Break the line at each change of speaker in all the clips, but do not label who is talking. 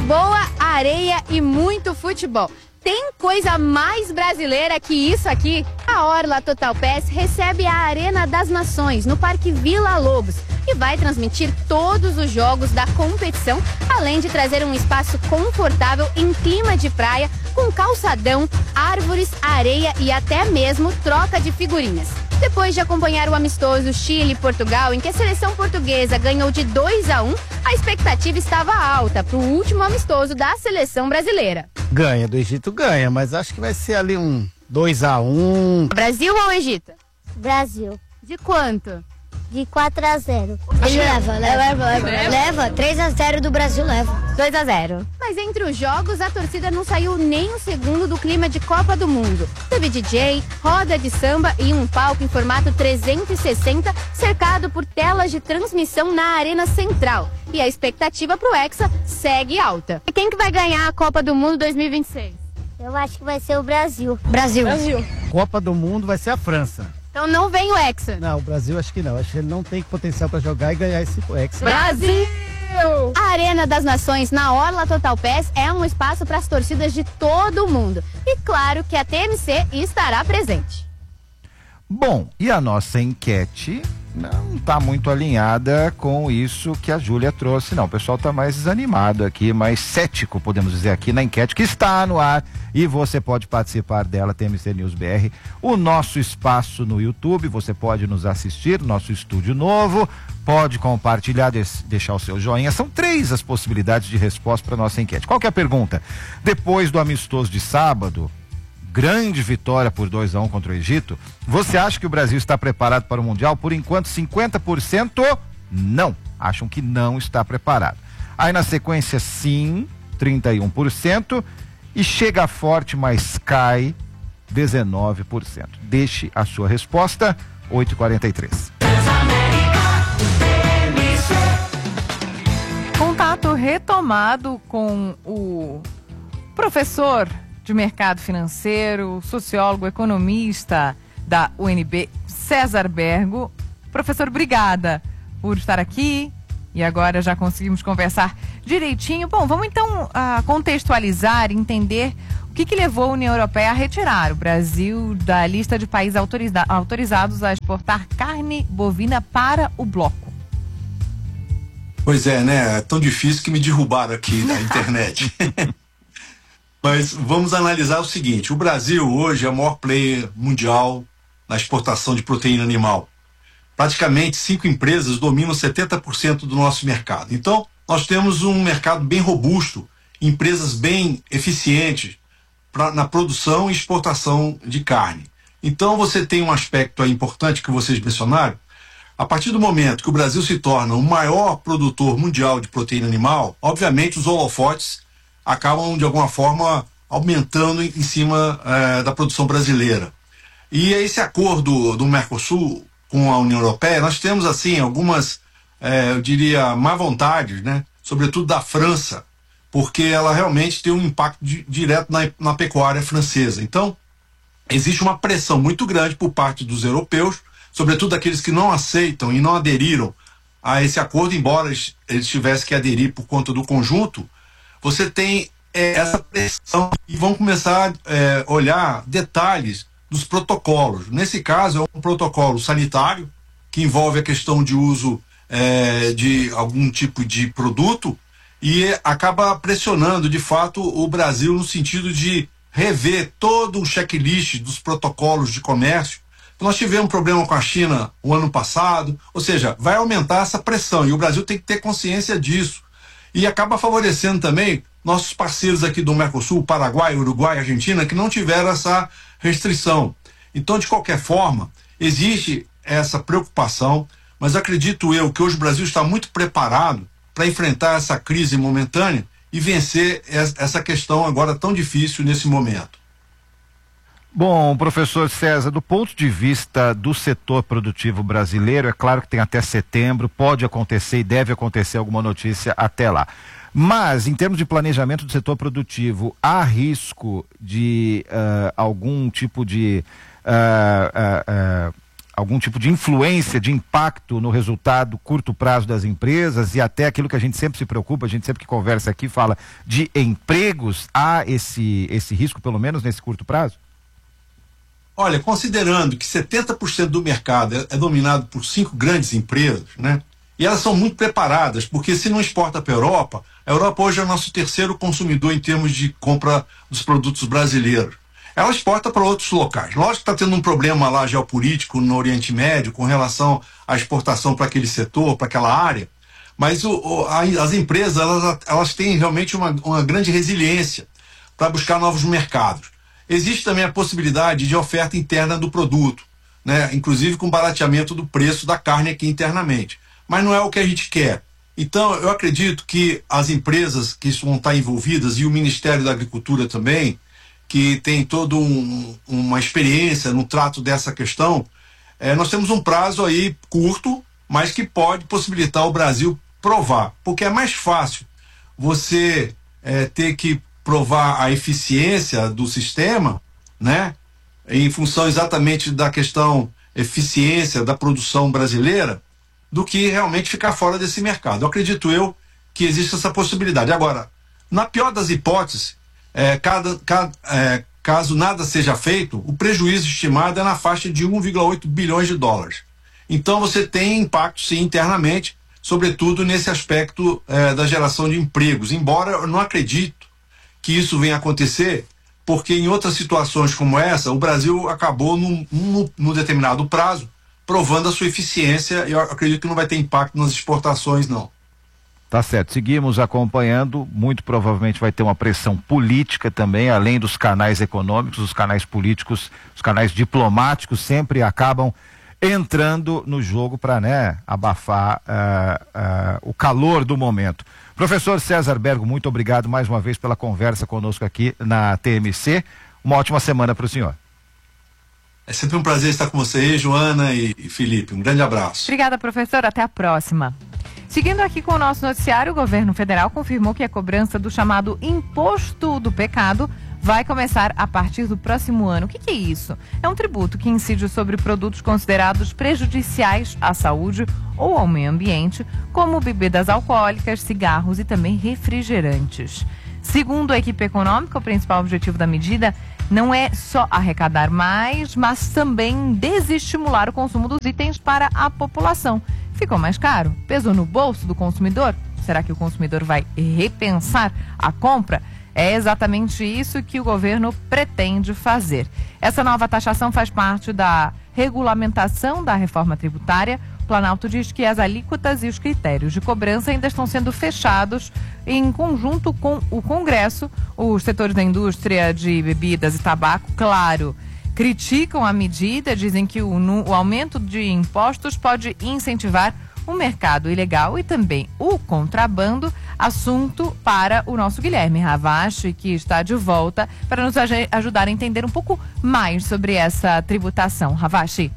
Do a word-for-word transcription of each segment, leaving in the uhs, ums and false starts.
boa, areia e muito futebol. Tem coisa mais brasileira que isso aqui? A Orla Total Pass recebe a Arena das Nações, no Parque Vila Lobos, e vai transmitir todos os jogos da competição, além de trazer um espaço confortável em clima de praia, com calçadão, árvores, areia e até mesmo troca de figurinhas. Depois de acompanhar o amistoso Chile-Portugal, em que a seleção portuguesa ganhou de dois a um, a expectativa estava alta para o último amistoso da seleção brasileira.
Ganha, do Egito ganha, mas acho que vai ser ali um dois a um.
Brasil ou Egito?
Brasil.
De quanto?
De quatro a zero. Ele leva, leva, leva, leva. Leva, três a zero do Brasil leva.
dois a zero. Mas entre os jogos, a torcida não saiu nem um segundo do clima de Copa do Mundo. Teve D J, roda de samba e um palco em formato trezentos e sessenta, cercado por telas de transmissão na Arena Central. E a expectativa pro Hexa segue alta. E quem que vai ganhar a Copa do Mundo dois mil e vinte e seis?
Eu acho que vai ser o Brasil. Brasil.
Brasil.
Copa do Mundo vai ser a França.
Então não vem o Hexa.
Não, o Brasil acho que não. Acho que ele não tem potencial para jogar e ganhar esse Hexa.
Brasil! A Arena das Nações na Orla Total Pass é um espaço para as torcidas de todo o mundo. E claro que a T M C estará presente.
Bom, e a nossa enquete não está muito alinhada com isso que a Júlia trouxe, não. O pessoal está mais desanimado aqui, mais cético, podemos dizer, aqui na enquete que está no ar e você pode participar dela, T M C News B R, o nosso espaço no YouTube, você pode nos assistir, nosso estúdio novo, pode compartilhar, deixar o seu joinha. São três as possibilidades de resposta para nossa enquete. Qual que é a pergunta? Depois do amistoso de sábado, grande vitória por dois a um contra o Egito, você acha que o Brasil está preparado para o Mundial? Por enquanto, cinquenta por cento não, acham que não está preparado. Aí na sequência, sim, trinta e um por cento, e chega forte, mas cai, dezenove por cento. Deixe a sua resposta, oito e quarenta e três.
Contato retomado com o professor de mercado financeiro, sociólogo, economista da U N B, César Bergo. Professor, obrigada por estar aqui e agora já conseguimos conversar direitinho. Bom, vamos então uh, contextualizar, entender o que, que levou a União Europeia a retirar o Brasil da lista de países autoriza- autorizados a exportar carne bovina para o bloco.
Pois é, né? É tão difícil que me derrubaram aqui na internet. Mas vamos analisar o seguinte: o Brasil hoje é o maior player mundial na exportação de proteína animal. Praticamente cinco empresas dominam setenta por cento do nosso mercado. Então, nós temos um mercado bem robusto, empresas bem eficientes pra, na produção e exportação de carne. Então, você tem um aspecto aí importante que vocês mencionaram. A partir do momento que o Brasil se torna o maior produtor mundial de proteína animal, obviamente os holofotes acabam, de alguma forma, aumentando em, em cima eh, da produção brasileira. E esse acordo do Mercosul com a União Europeia, nós temos, assim, algumas, eh, eu diria, má vontades, né? Sobretudo da França, porque ela realmente tem um impacto di- direto na, na pecuária francesa. Então, existe uma pressão muito grande por parte dos europeus, sobretudo aqueles que não aceitam e não aderiram a esse acordo, embora eles, eles tivessem que aderir por conta do conjunto. Você tem é, essa pressão e vão começar a é, olhar detalhes dos protocolos. Nesse caso, é um protocolo sanitário, que envolve a questão de uso é, de algum tipo de produto e acaba pressionando, de fato, o Brasil no sentido de rever todo o checklist dos protocolos de comércio. Nós tivemos um problema com a China o ano passado, ou seja, vai aumentar essa pressão e o Brasil tem que ter consciência disso. E acaba favorecendo também nossos parceiros aqui do Mercosul, Paraguai, Uruguai, Argentina, que não tiveram essa restrição. Então, de qualquer forma, existe essa preocupação, mas acredito eu que hoje o Brasil está muito preparado para enfrentar essa crise momentânea e vencer essa questão agora tão difícil nesse momento.
Bom, professor César, do ponto de vista do setor produtivo brasileiro, é claro que tem até setembro, pode acontecer e deve acontecer alguma notícia até lá. Mas, em termos de planejamento do setor produtivo, há risco de uh, algum tipo de uh, uh, uh, algum tipo de influência, de impacto no resultado curto prazo das empresas e até aquilo que a gente sempre se preocupa, a gente sempre que conversa aqui fala de empregos, há esse, esse risco pelo menos nesse curto prazo?
Olha, considerando que setenta por cento do mercado é, é dominado por cinco grandes empresas, né? E elas são muito preparadas, porque se não exporta para a Europa, a Europa hoje é o nosso terceiro consumidor em termos de compra dos produtos brasileiros. Ela exporta para outros locais. Lógico que está tendo um problema lá geopolítico no Oriente Médio com relação à exportação para aquele setor, para aquela área, mas o, o, a, as empresas elas, elas têm realmente uma, uma grande resiliência para buscar novos mercados. Existe também a possibilidade de oferta interna do produto, né? Inclusive com barateamento do preço da carne aqui internamente. Mas não é o que a gente quer. Então, eu acredito que as empresas que vão estar envolvidas e o Ministério da Agricultura também, que tem toda um, uma experiência no trato dessa questão, é, nós temos um prazo aí curto, mas que pode possibilitar o Brasil provar. Porque é mais fácil você é, ter que provar a eficiência do sistema, né, em função exatamente da questão eficiência da produção brasileira, do que realmente ficar fora desse mercado. Eu acredito eu que existe essa possibilidade. Agora, na pior das hipóteses, é, cada, cada, é, caso nada seja feito, o prejuízo estimado é na faixa de um vírgula oito bilhões de dólares. Então você tem impacto sim internamente, sobretudo nesse aspecto é, da geração de empregos, embora eu não acredito que isso venha acontecer, porque em outras situações como essa, o Brasil acabou num, num, num determinado prazo provando a sua eficiência, e eu acredito que não vai ter impacto nas exportações, não.
Tá certo, seguimos acompanhando, muito provavelmente vai ter uma pressão política também, além dos canais econômicos, os canais políticos, os canais diplomáticos sempre acabam entrando no jogo para, né, abafar uh, uh, o calor do momento. Professor César Bergo, muito obrigado mais uma vez pela conversa conosco aqui na T M C, uma ótima semana para o senhor.
É sempre um prazer estar com você, Joana e Felipe. Um grande abraço.
Obrigada, professor. Até a próxima. Seguindo aqui com o nosso noticiário, o governo federal confirmou que a cobrança do chamado Imposto do Pecado vai começar a partir do próximo ano. O que, que é isso? É um tributo que incide sobre produtos considerados prejudiciais à saúde ou ao meio ambiente, como bebidas alcoólicas, cigarros e também refrigerantes. Segundo a equipe econômica, o principal objetivo da medida não é só arrecadar mais, mas também desestimular o consumo dos itens para a população. Ficou mais caro? Pesou no bolso do consumidor? Será que o consumidor vai repensar a compra? É exatamente isso que o governo pretende fazer. Essa nova taxação faz parte da regulamentação da reforma tributária. O Planalto diz que as alíquotas e os critérios de cobrança ainda estão sendo fechados em conjunto com o Congresso. Os setores da indústria de bebidas e tabaco, claro, criticam a medida, dizem que o, o aumento de impostos pode incentivar o mercado ilegal e também o contrabando, assunto para o nosso Guilherme Ravache, que está de volta para nos ajudar a entender um pouco mais sobre essa tributação. Ravache.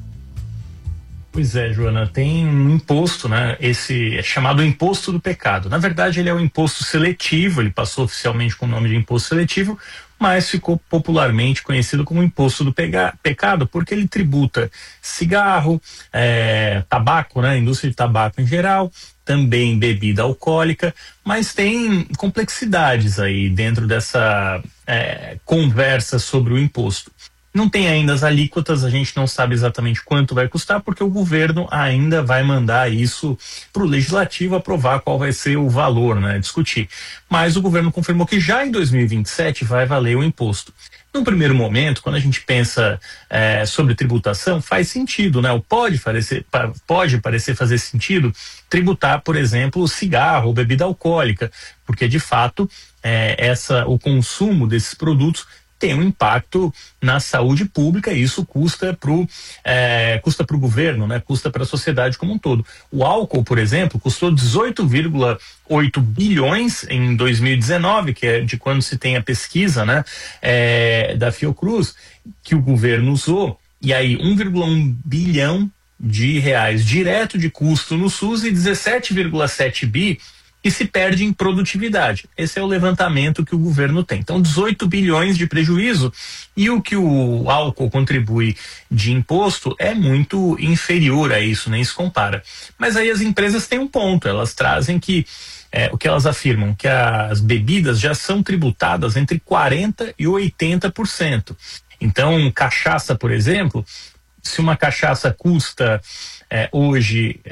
Pois é, Joana, tem um imposto, né? Esse é chamado Imposto do Pecado. Na verdade, ele é um imposto seletivo, ele passou oficialmente com o nome de imposto seletivo, mas ficou popularmente conhecido como Imposto do Pega- Pecado, porque ele tributa cigarro, é, tabaco, né? Indústria de tabaco em geral, também bebida alcoólica, mas tem complexidades aí dentro dessa é, conversa sobre o imposto. Não tem ainda as alíquotas, a gente não sabe exatamente quanto vai custar, porque o governo ainda vai mandar isso para o legislativo aprovar qual vai ser o valor, né, discutir. Mas o governo confirmou que já em dois mil e vinte e sete vai valer o imposto. Num primeiro momento, quando a gente pensa é, sobre tributação, faz sentido, né? Ou pode parecer, pode parecer fazer sentido tributar, por exemplo, cigarro ou bebida alcoólica, porque de fato é, essa, o consumo desses produtos tem um impacto na saúde pública e isso custa pro, é, custa pro governo, né? Custa para a sociedade como um todo. O álcool, por exemplo, custou dezoito vírgula oito bilhões em dois mil e dezenove, que é de quando se tem a pesquisa, né? É, da Fiocruz, que o governo usou, e aí um vírgula um bilhão de reais direto de custo no SUS e dezessete vírgula sete bi e se perde em produtividade. Esse é o levantamento que o governo tem. Então, dezoito bilhões de prejuízo, e o que o álcool contribui de imposto é muito inferior a isso, nem se compara. Mas aí as empresas têm um ponto, elas trazem que, é, o que elas afirmam, que as bebidas já são tributadas entre quarenta por cento e oitenta por cento. Então, cachaça, por exemplo, se uma cachaça custa é, hoje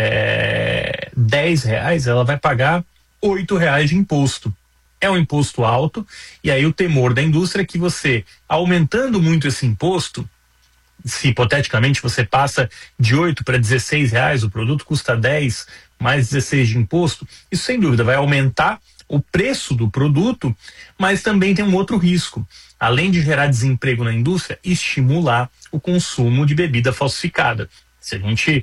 é, dez reais, ela vai pagar oito reais de imposto. É um imposto alto, e aí o temor da indústria é que você, aumentando muito esse imposto, se hipoteticamente você passa de oito para dezesseis reais, o produto custa dez, mais dezesseis de imposto, isso sem dúvida vai aumentar o preço do produto, mas também tem um outro risco. Além de gerar desemprego na indústria, estimular o consumo de bebida falsificada. Se a gente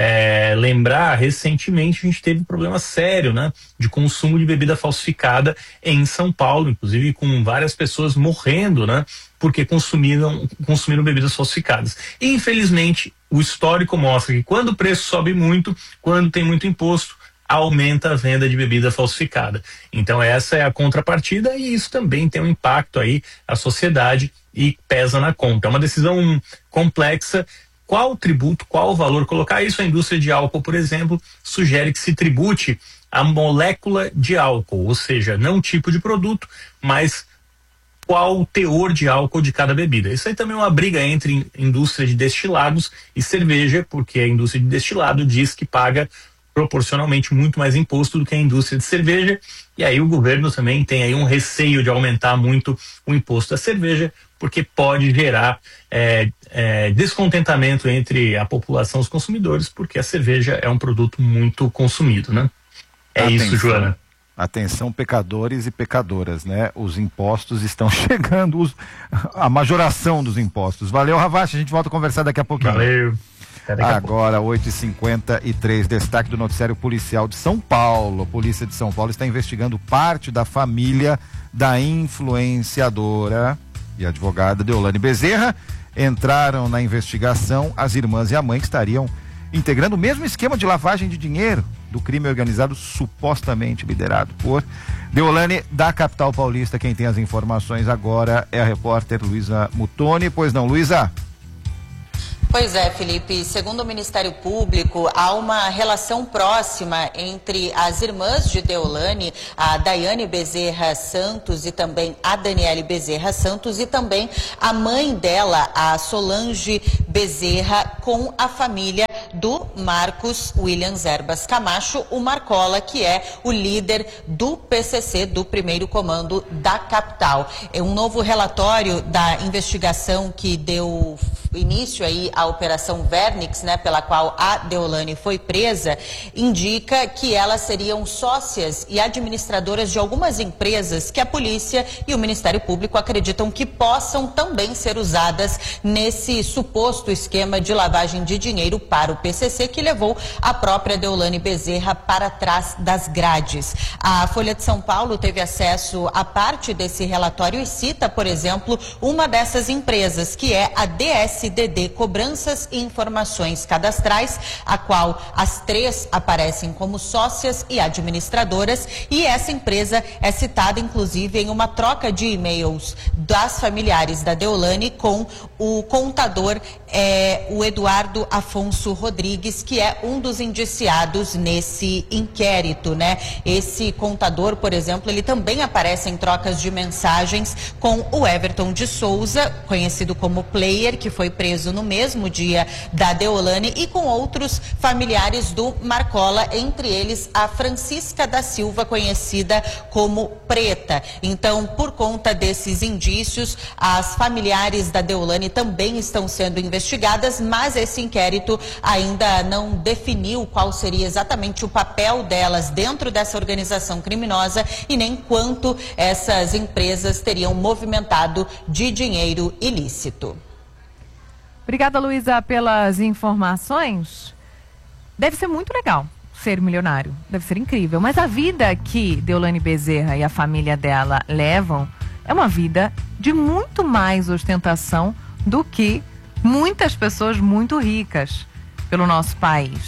é, lembrar, recentemente a gente teve um problema sério, né, de consumo de bebida falsificada em São Paulo, inclusive com várias pessoas morrendo, né, porque consumiram, consumiram bebidas falsificadas. E, infelizmente, o histórico mostra que quando o preço sobe muito, quando tem muito imposto, aumenta a venda de bebida falsificada. Então essa é a contrapartida, e isso também tem um impacto aí na sociedade e pesa na conta. É uma decisão complexa. Qual tributo, qual valor colocar isso? A indústria de álcool, por exemplo, sugere que se tribute a molécula de álcool, ou seja, não o tipo de produto, mas qual o teor de álcool de cada bebida. Isso aí também é uma briga entre indústria de destilados e cerveja, porque a indústria de destilado diz que paga proporcionalmente muito mais imposto do que a indústria de cerveja, e aí o governo também tem aí um receio de aumentar muito o imposto da cerveja, porque pode gerar é, é, descontentamento entre a população e os consumidores, porque a cerveja é um produto muito consumido, né? É Atenção. Isso, Joana.
Atenção, pecadores e pecadoras, né? Os impostos estão chegando, os, a majoração dos impostos. Valeu, Ravache, a gente volta a conversar daqui a pouquinho.
Valeu.
Agora, oito e cinquenta e três, destaque do noticiário policial de São Paulo. A Polícia de São Paulo está investigando parte da família da influenciadora e advogada Deolane Bezerra. Entraram na investigação as irmãs e a mãe, que estariam integrando o mesmo esquema de lavagem de dinheiro do crime organizado supostamente liderado por Deolane, da capital paulista. Quem tem as informações agora é a repórter Luísa Mutoni. Pois não, Luísa?
Pois é, Felipe, segundo o Ministério Público, há uma relação próxima entre as irmãs de Deolane, a Daiane Bezerra Santos e também a Daniele Bezerra Santos, e também a mãe dela, a Solange Bezerra, com a família do Marcos Williams Erbas Camacho, o Marcola, que é o líder do P C C, do primeiro comando da capital. É um novo relatório da investigação que deu início aí à Operação Vernix, né, pela qual a Deolane foi presa, indica que elas seriam sócias e administradoras de algumas empresas que a polícia e o Ministério Público acreditam que possam também ser usadas nesse suposto esquema de lavagem de dinheiro para o P C C, que levou a própria Deolane Bezerra para trás das grades. A Folha de São Paulo teve acesso a parte desse relatório e cita, por exemplo, uma dessas empresas, que é a D S D D Cobranças e Informações Cadastrais, a qual as três aparecem como sócias e administradoras, e essa empresa é citada inclusive em uma troca de e-mails das familiares da Deolane com o contador, é, o Eduardo Afonso Rodrigues, que é um dos indiciados nesse inquérito, né? Esse contador, por exemplo, ele também aparece em trocas de mensagens com o Everton de Souza, conhecido como Player, que foi preso no mesmo dia da Deolane, e com outros familiares do Marcola, entre eles a Francisca da Silva, conhecida como Preta. Então, por conta desses indícios, as familiares da Deolane também estão sendo investigadas, mas esse inquérito ainda não definiu qual seria exatamente o papel delas dentro dessa organização criminosa e nem quanto essas empresas teriam movimentado de dinheiro ilícito.
Obrigada, Luísa, pelas informações. Deve ser muito legal ser milionário, deve ser incrível, mas a vida que Deolane Bezerra e a família dela levam é uma vida de muito mais ostentação do que muitas pessoas muito ricas pelo nosso país.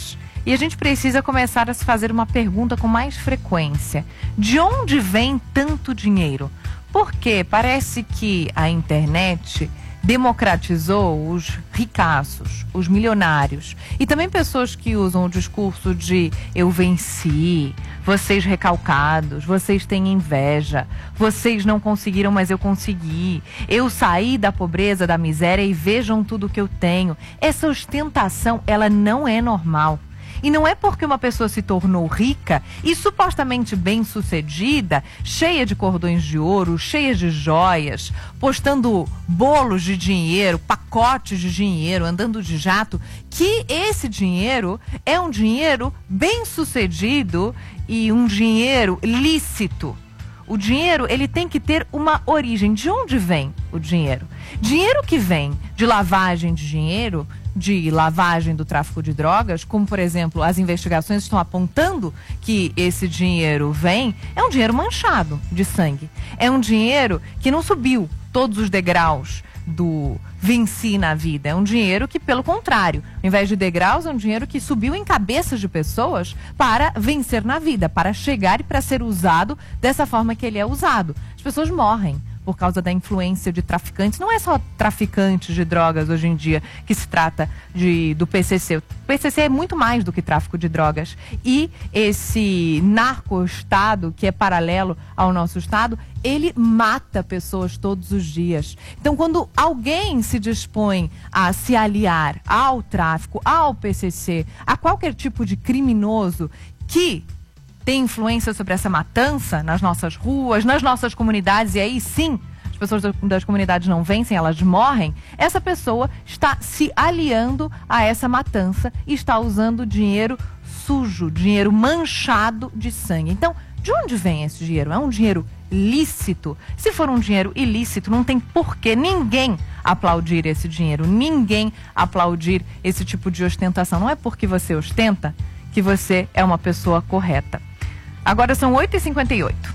E a gente precisa começar a se fazer uma pergunta com mais frequência. De onde vem tanto dinheiro? Porque parece que a internet democratizou os ricaços, os milionários e também pessoas que usam o discurso de eu venci, vocês recalcados, vocês têm inveja, vocês não conseguiram, mas eu consegui, eu saí da pobreza, da miséria e vejam tudo que eu tenho. Essa ostentação, ela não é normal. E não é porque uma pessoa se tornou rica e supostamente bem-sucedida, cheia de cordões de ouro, cheia de joias, postando bolos de dinheiro, pacotes de dinheiro, andando de jato, que esse dinheiro é um dinheiro bem-sucedido e um dinheiro lícito. O dinheiro, ele tem que ter uma origem. De onde vem o dinheiro? Dinheiro que vem de lavagem de dinheiro, de lavagem do tráfico de drogas, como, por exemplo, as investigações estão apontando que esse dinheiro vem, é um dinheiro manchado de sangue. É um dinheiro que não subiu todos os degraus do venci na vida. É um dinheiro que, pelo contrário, ao invés de degraus, é um dinheiro que subiu em cabeças de pessoas para vencer na vida, para chegar e para ser usado dessa forma que ele é usado. As pessoas morrem por causa da influência de traficantes. Não é só traficantes de drogas hoje em dia que se trata de, do P C C. O P C C é muito mais do que tráfico de drogas. E esse narco-estado, que é paralelo ao nosso estado, ele mata pessoas todos os dias. Então, quando alguém se dispõe a se aliar ao tráfico, ao P C C, a qualquer tipo de criminoso que tem influência sobre essa matança nas nossas ruas, nas nossas comunidades, e aí sim, as pessoas das comunidades não vencem, elas morrem, essa pessoa está se aliando a essa matança e está usando dinheiro sujo, dinheiro manchado de sangue. Então, de onde vem esse dinheiro? É um dinheiro lícito? Se for um dinheiro ilícito, não tem por que ninguém aplaudir esse dinheiro, ninguém aplaudir esse tipo de ostentação. Não é porque você ostenta que você é uma pessoa correta. Agora são oito e cinquenta e oito.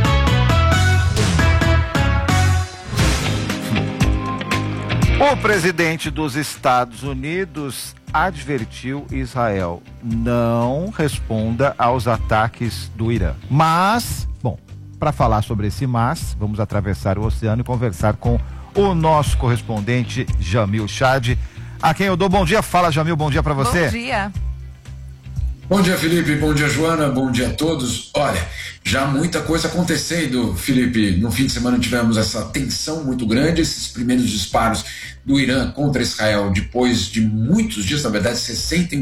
O presidente dos Estados Unidos advertiu Israel: não responda aos ataques do Irã. Mas, bom, para falar sobre esse mas, vamos atravessar o oceano e conversar com o nosso correspondente Jamil Chad, a quem eu dou bom dia. Fala, Jamil, bom dia para você.
Bom dia.
Bom dia, Felipe, bom dia, Joana, bom dia a todos. Olha, já muita coisa acontecendo, Felipe. No fim de semana tivemos essa tensão muito grande, esses primeiros disparos do Irã contra Israel, depois de muitos dias, na verdade, sessenta e